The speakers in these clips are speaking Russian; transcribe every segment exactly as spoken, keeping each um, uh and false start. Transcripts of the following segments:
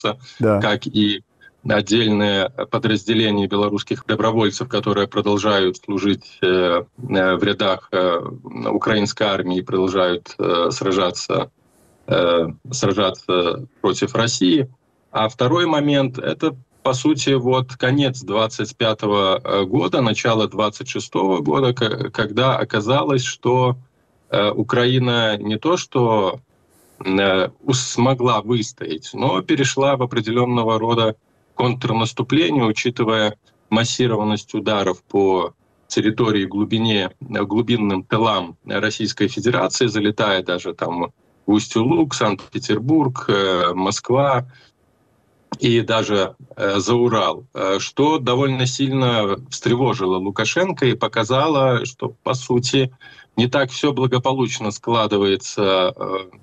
да. как и отдельные подразделения белорусских добровольцев, которые продолжают служить в рядах украинской армии, продолжают сражаться, сражаться против России. А второй момент — это, по сути, вот конец двадцать пятого года, начало двадцать шестого года, когда оказалось, что Украина не то что смогла выстоять, но перешла в определенного рода контрнаступление, учитывая массированность ударов по территории, глубине, глубинным тылам Российской Федерации, залетая даже там в Усть-Луг, Санкт-Петербург, Москва и даже за Урал, что довольно сильно встревожило Лукашенко и показало, что, по сути, не так все благополучно складывается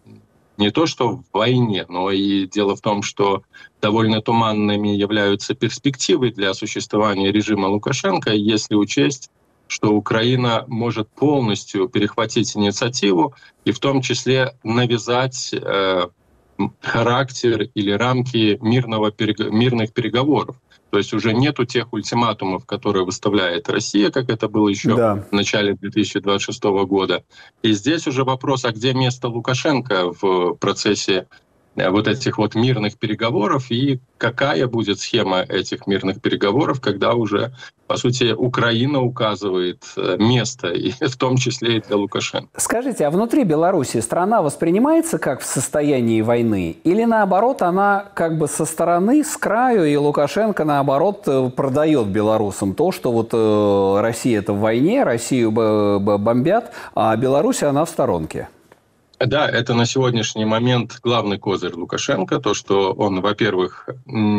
не то что в войне, но и дело в том, что довольно туманными являются перспективы для существования режима Лукашенко, если учесть, что Украина может полностью перехватить инициативу и в том числе навязать э, характер или рамки мирного, мирных переговоров. То есть уже нету тех ультиматумов, которые выставляет Россия, как это было еще да. в начале две тысячи двадцать шестого года. И здесь уже вопрос, а где место Лукашенко в процессе вот этих вот мирных переговоров и какая будет схема этих мирных переговоров, когда уже, по сути, Украина указывает место, и в том числе и для Лукашенко. Скажите, а внутри Беларуси страна воспринимается как в состоянии войны? Или наоборот, она как бы со стороны, с краю, и Лукашенко, наоборот, продает белорусам то, что вот Россия — это в войне, Россию бомбят, а Беларусь, она в сторонке? Да, это на сегодняшний момент главный козырь Лукашенко, то, что он, во-первых,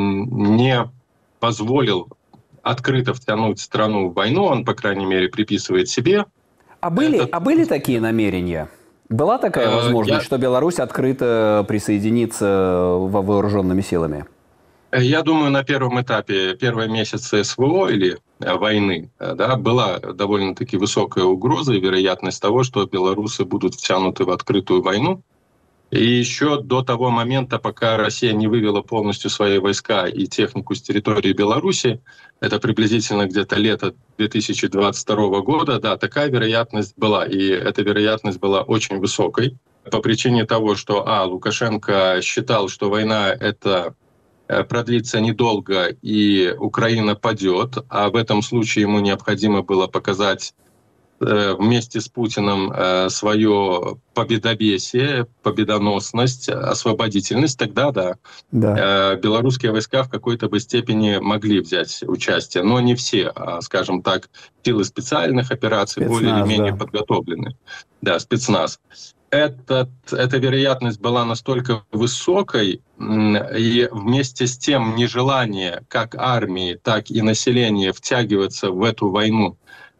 не позволил открыто втянуть страну в войну, он, по крайней мере, приписывает себе. А были, это... а были такие намерения? Была такая возможность, Я... что Беларусь открыто присоединится вооруженными силами? Я думаю, на первом этапе, первые месяцы СВО или войны, да, была довольно-таки высокая угроза и вероятность того, что белорусы будут втянуты в открытую войну. И еще до того момента, пока Россия не вывела полностью свои войска и технику с территории Беларуси, это приблизительно где-то лето две тысячи двадцать второго года, да, такая вероятность была. И эта вероятность была очень высокой по причине того, что, а, Лукашенко считал, что война — это продлится недолго, и Украина падет, а в этом случае ему необходимо было показать э, вместе с Путиным э, свое победовесие, победоносность, освободительность. Тогда, да, да. Э, белорусские войска в какой-то бы степени могли взять участие, но не все, а, скажем так, силы специальных операций спецназ, более или менее да. подготовлены. Да, спецназ. Этот, эта вероятность была настолько высокой, и вместе с тем нежелание как армии, так и населения втягиваться в эту войну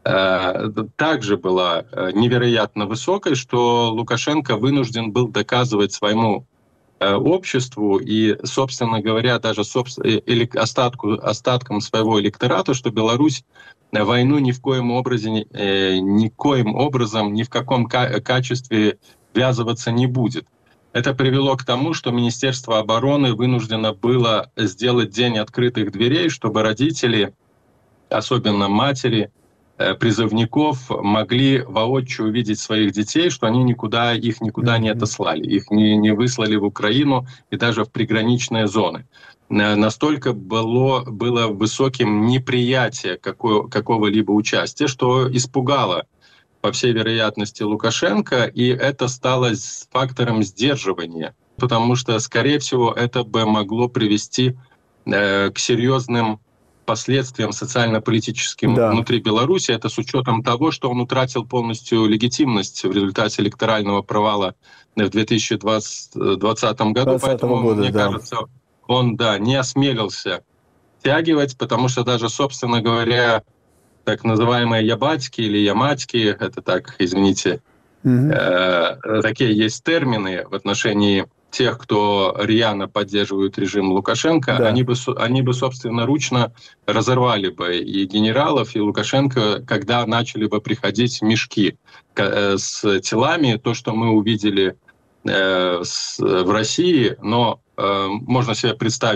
э, также была невероятно высокой, что Лукашенко вынужден был доказывать своему э, обществу и, собственно говоря, даже собственно, остатку, остаткам своего электората, что Беларусь войну ни в коем образе, э, никоим образом, ни в каком ка- качестве ввязываться не будет. Это привело к тому, что Министерство обороны вынуждено было сделать день открытых дверей, чтобы родители, особенно матери, призывников, могли воочию увидеть своих детей, что они никуда, их никуда mm-hmm. не отослали, их не, не выслали в Украину и даже в приграничные зоны. Настолько было, было высоким неприятие какого, какого-либо участия, что испугало, по всей вероятности, Лукашенко, и это стало фактором сдерживания, потому что, скорее всего, это бы могло привести э, к серьезным последствиям социально-политическим да. внутри Беларуси. Это с учетом того, что он утратил полностью легитимность в результате электорального провала в две тысячи двадцатом году. Поэтому, года, мне да. кажется, он да, не осмелился втягивать, потому что даже, собственно говоря, так называемые ябатьки или яматьки, это так, извините, mm-hmm. э, такие есть термины в отношении тех, кто рьяно поддерживает режим Лукашенко, да. они бы, они бы собственноручно разорвали бы и генералов, и Лукашенко, когда начали бы приходить мешки э, с телами, то, что мы увидели э, с, в России, но э, можно себе представить,